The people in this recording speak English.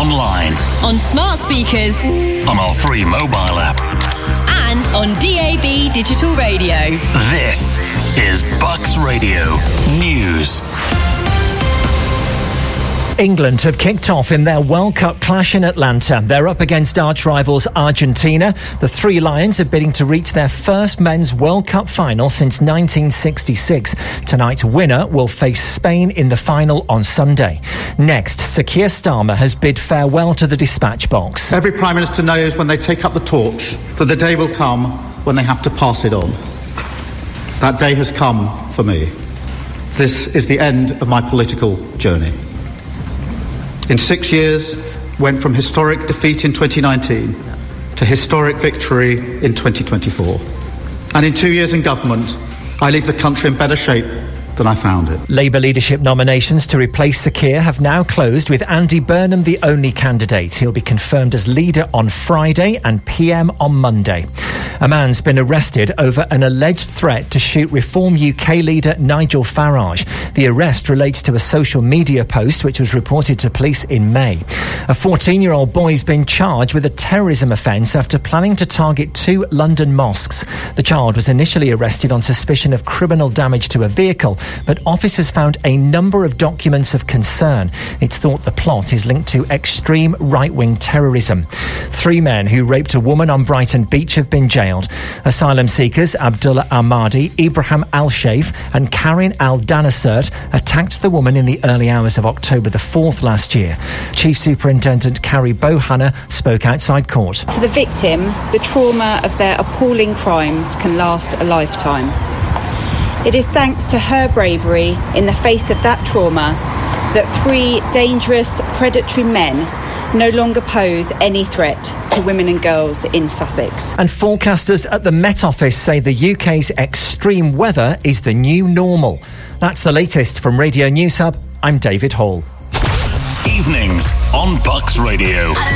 online, on smart speakers, on our free mobile app, and on DAB digital radio. This is Bucks Radio News. England have kicked off in their World Cup clash in Atlanta. They're up against arch-rivals Argentina. The Three Lions are bidding to reach their first men's World Cup final since 1966. Tonight's winner will face Spain in the final on Sunday. Next, Sir Keir Starmer has bid farewell to the dispatch box. Every Prime Minister knows when they take up the torch that the day will come when they have to pass it on. That day has come for me. This is the end of my political journey. In 6 years, went from historic defeat in 2019 to historic victory in 2024. And in 2 years in government, I leave the country in better shape than I found it. Labour leadership nominations to replace Sir Keir have now closed, with Andy Burnham the only candidate. He'll be confirmed as leader on Friday and PM on Monday. A man's been arrested over an alleged threat to shoot Reform UK leader Nigel Farage. The arrest relates to a social media post which was reported to police in May. A 14-year-old boy's been charged with a terrorism offence after planning to target 2 London mosques. The child was initially arrested on suspicion of criminal damage to a vehicle, but officers found a number of documents of concern. It's thought the plot is linked to extreme right-wing terrorism. 3 men who raped a woman on Brighton Beach have been jailed. Asylum seekers Abdullah Ahmadi, Ibrahim Al-Sheikh and Karin Al-Danasert attacked the woman in the early hours of October the 4th last year. Chief Superintendent Carrie Bohanna spoke outside court. For the victim, the trauma of their appalling crimes can last a lifetime. It is thanks to her bravery in the face of that trauma that 3 dangerous, predatory men no longer pose any threat to women and girls in Sussex. And forecasters at the Met Office say the UK's extreme weather is the new normal. That's the latest from Radio News Hub. I'm David Hall. Evenings on Bucks Radio.